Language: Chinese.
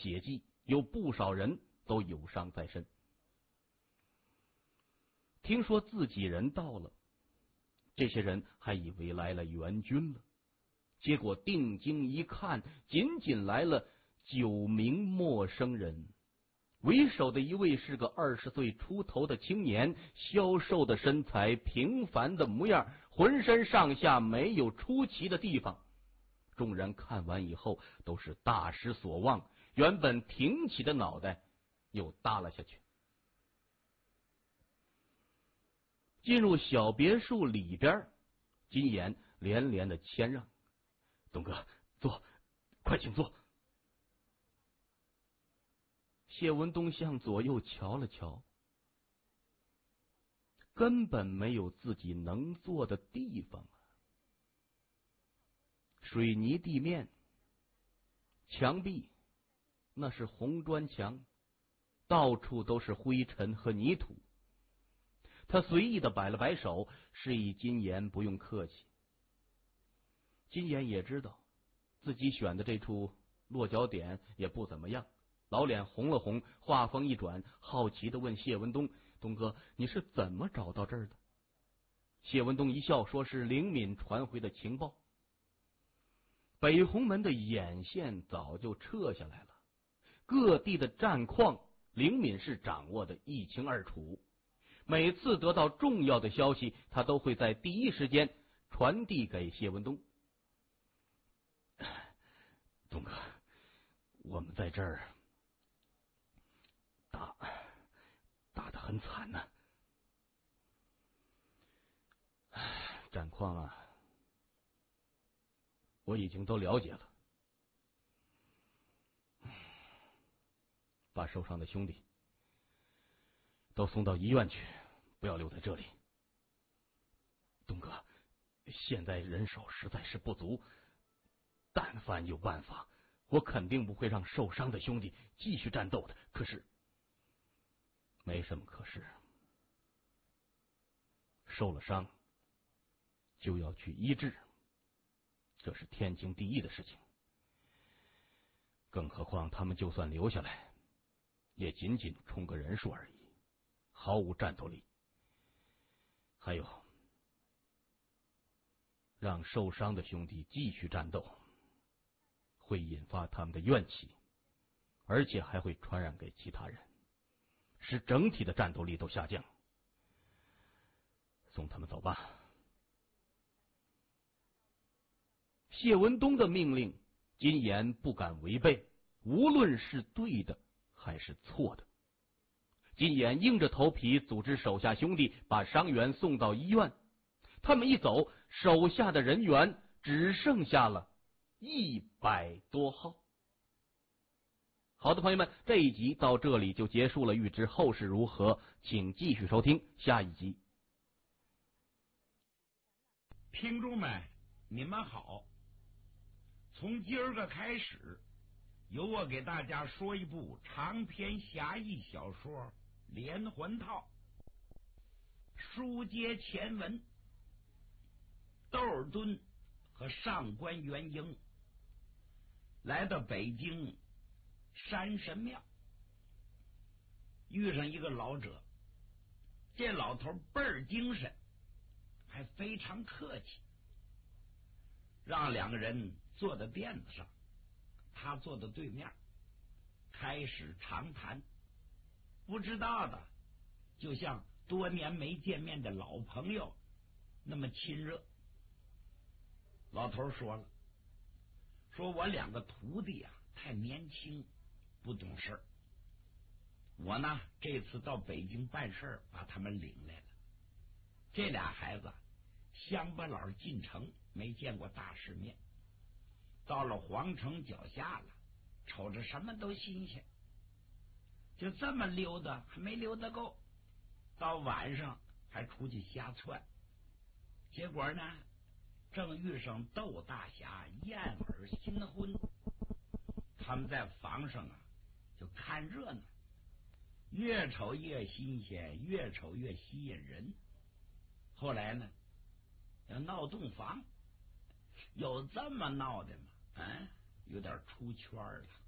血迹，有不少人都有伤在身。听说自己人到了，这些人还以为来了援军了，结果定睛一看，仅仅来了9名陌生人。为首的一位是个20岁出头的青年，消瘦的身材，平凡的模样，浑身上下没有出奇的地方。众人看完以后都是大失所望，原本挺起的脑袋又耷拉下去。进入小别墅里边，金岩连连的谦让：“东哥，坐，快请坐。”谢文东向左右瞧了瞧，根本没有自己能坐的地方啊！水泥地面，墙壁那是红砖墙，到处都是灰尘和泥土。他随意的摆了摆手，示意金岩不用客气。金岩也知道自己选的这处落脚点也不怎么样，老脸红了红，话锋一转，好奇的问谢文东：“东哥，你是怎么找到这儿的？”谢文东一笑，说是灵敏传回的情报。北红门的眼线早就撤下来了，各地的战况灵敏是掌握的一清二楚。每次得到重要的消息，他都会在第一时间传递给谢文东。东哥，我们在这儿打得很惨呐。战况啊，我已经都了解了。把受伤的兄弟都送到医院去，不要留在这里。东哥，现在人手实在是不足，但凡有办法，我肯定不会让受伤的兄弟继续战斗的。可是，没什么可是，受了伤就要去医治，这是天经地义的事情。更何况他们就算留下来，也仅仅充个人数而已，毫无战斗力。还有，让受伤的兄弟继续战斗，会引发他们的怨气，而且还会传染给其他人，使整体的战斗力都下降。送他们走吧。谢文东的命令，金岩不敢违背，无论是对的还是错的。金岩硬着头皮组织手下兄弟把伤员送到医院。他们一走，手下的人员只剩下了100多号。好的，朋友们，这一集到这里就结束了，欲知后事如何，请继续收听下一集。 听众们，你们好，从今儿个开始，由我给大家说一部长篇侠义小说《连环套》。书接前文，窦尔敦和上官元英来到北京山神庙，遇上一个老者。这老头倍儿精神，还非常客气，让两个人坐在垫子上，他坐在对面，开始长谈。不知道的就像多年没见面的老朋友那么亲热。老头说了，说我两个徒弟啊太年轻，不懂事儿，我呢这次到北京办事，把他们领来了。这俩孩子乡巴佬进城，没见过大世面，到了皇城脚下了，瞅着什么都新鲜，就这么溜达还没溜达够，到晚上还出去瞎窜。结果呢，正遇上窦大侠燕儿新婚，他们在房上啊就看热闹，越瞅越新鲜，越瞅越吸引人。后来呢，要闹洞房，有这么闹的吗？有点出圈了。